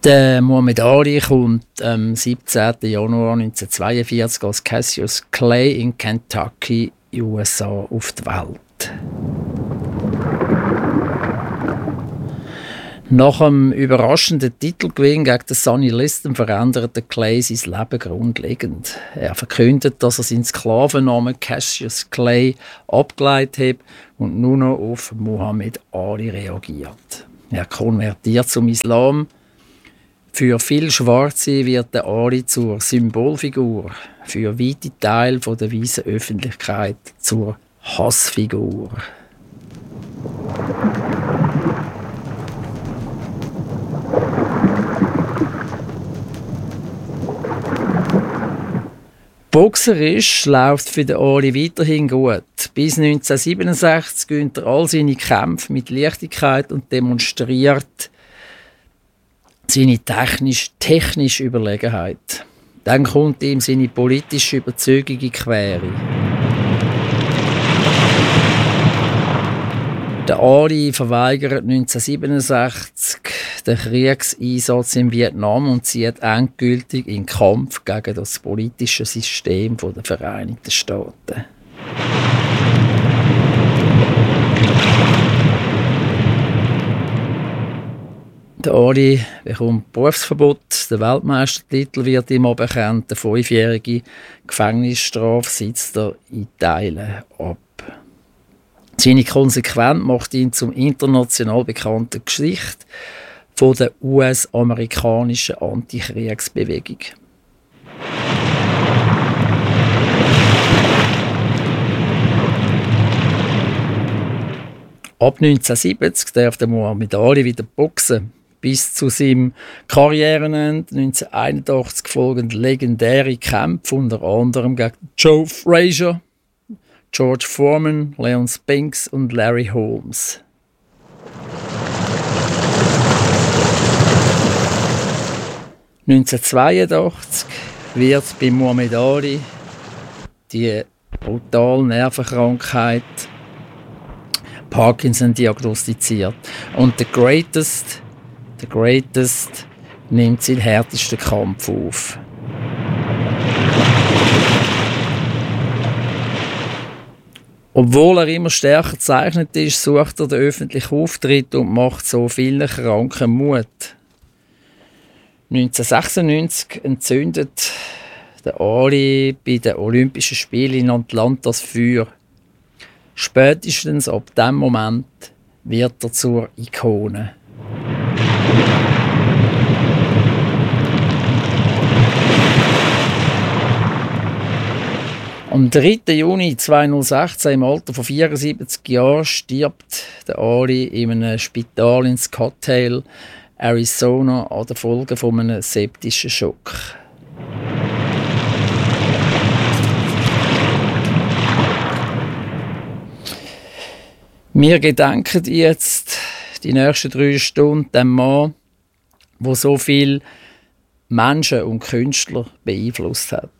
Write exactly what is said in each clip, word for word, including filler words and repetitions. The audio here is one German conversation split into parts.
Der Muhammad Ali kommt am siebzehnten Januar neunzehnhundertzweiundvierzig als Cassius Clay in Kentucky, U S A, auf die Welt. Nach dem überraschenden Titelgewinn gegen den Sonny Liston veränderte Clay sein Leben grundlegend. Er verkündet, dass er seinen Sklavennamen Cassius Clay abgeleitet hat und nur noch auf Muhammad Ali reagiert. Er konvertiert zum Islam. Für viele Schwarze wird der Ali zur Symbolfigur, für weite Teile der weißen Öffentlichkeit zur Hassfigur. Boxerisch läuft für den Ali weiterhin gut. Bis neunzehnhundertsiebenundsechzig gewinnt er all seine Kämpfe mit Leichtigkeit und demonstriert seine technisch, technische Überlegenheit. Dann kommt ihm seine politische Überzeugung in die Quere. Der Ali verweigert neunzehnhundertsiebenundsechzig den Kriegseinsatz in Vietnam und zieht endgültig in den Kampf gegen das politische System der Vereinigten Staaten. Der Ali bekommt Berufsverbot, der Weltmeistertitel wird ihm aberkannt, der fünfjährige Gefängnisstrafe sitzt er in Teilen ab. Seine Konsequenz macht ihn zum international bekannten Gesicht von der U S-amerikanischen Antikriegsbewegung. Ab neunzehnhundertsiebzig darf der Muhammad Ali wieder boxen. Bis zu seinem Karrierenende neunzehnhunderteinundachtzig folgen legendäre Kämpfe, unter anderem gegen Joe Frazier, George Foreman, Leon Spinks und Larry Holmes. neunzehnhundertzweiundachtzig wird bei Muhammad Ali die brutale Nervenkrankheit Parkinson diagnostiziert. Und der Greatest, der Greatest nimmt seinen härtesten Kampf auf. Obwohl er immer stärker gezeichnet ist, sucht er den öffentlichen Auftritt und macht so vielen Kranken Mut. neunzehnhundertsechsundneunzig entzündet der Ali bei den Olympischen Spielen in Atlanta das Feuer. Spätestens ab diesem Moment wird er zur Ikone. Am dritten Juni zweitausendsechzehn, im Alter von vierundsiebzig Jahren, stirbt der Ali in einem Spital in Scottsdale, Arizona, an den Folgen von einem septischen Schock. Wir gedenken jetzt die nächsten drei Stunden dem Mann, der so viele Menschen und Künstler beeinflusst hat.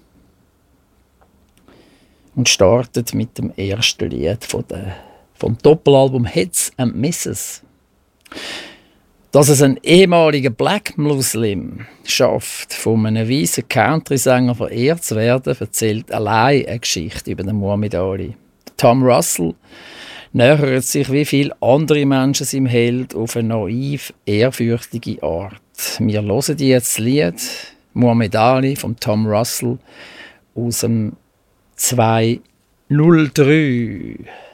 Und startet mit dem ersten Lied von der, vom Doppelalbum Hits and Misses. Dass es ein ehemaliger Black Muslim schafft, von einem weißen Country-Sänger verehrt zu werden, erzählt allein eine Geschichte über den Muhammad Ali. Tom Russell nähert sich wie viele andere Menschen seinem Held auf eine naiv, ehrfürchtige Art. Wir hören jetzt das Lied Muhammad Ali von Tom Russell aus dem zweitausenddrei.